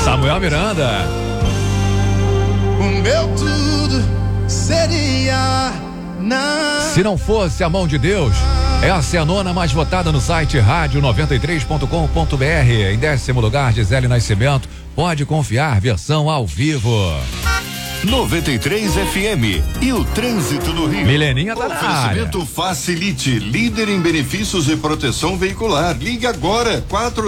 Samuel Miranda. O meu tudo seria Se não fosse a mão de Deus. Essa é a nona mais votada no site rádio93.com.br. Em 10º lugar, Gisele Nascimento. Pode confiar, versão ao vivo. 93 FM e o trânsito no Rio. Mileninha tá na área. Oferecimento Facilite, líder em benefícios e proteção veicular. Ligue agora,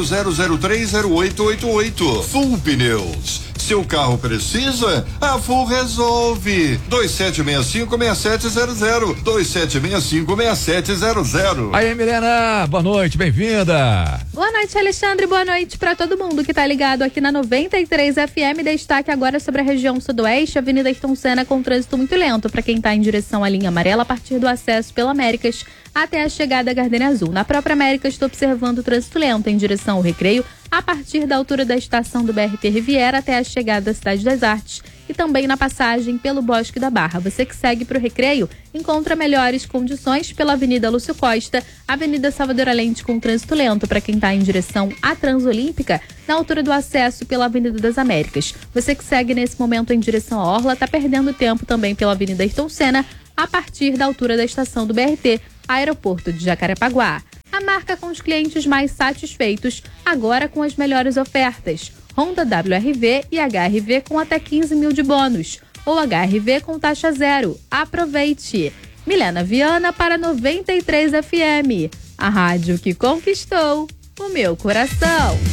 40030888. Full Pneus. Seu carro precisa? A Full resolve. 2765-6700. 2765-6700. Aí, Milena, boa noite, bem-vinda. Boa noite, Alexandre, boa noite para todo mundo que tá ligado aqui na 93 FM. Destaque agora sobre a região sudoeste, Avenida Ayrton Senna com trânsito muito lento para quem tá em direção à linha amarela a partir do acesso pela Américas até a chegada à Gardenia Azul. Na própria Américas, estou observando o trânsito lento em direção ao Recreio, a partir da altura da estação do BRT Riviera até a chegada da Cidade das Artes e também na passagem pelo Bosque da Barra. Você que segue para o Recreio encontra melhores condições pela Avenida Lúcio Costa, Avenida Salvador Allende com trânsito lento para quem está em direção à Transolímpica, na altura do acesso pela Avenida das Américas. Você que segue nesse momento em direção à Orla está perdendo tempo também pela Avenida Ayrton Senna, a partir da altura da estação do BRT, Aeroporto de Jacarepaguá. A marca com os clientes mais satisfeitos, agora com as melhores ofertas. Honda WRV e HRV com até 15 mil de bônus. Ou HRV com taxa zero. Aproveite! Milena Viana para 93 FM. A rádio que conquistou o meu coração.